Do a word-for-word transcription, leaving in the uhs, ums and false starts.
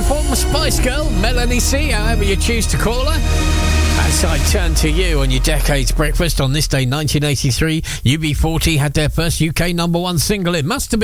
former Spice Girl, Melanie C, however you choose to call her. As I turn to you on your Decades Breakfast on this day, nineteen eighty-three, U B forty had their first U K number one single. It must have been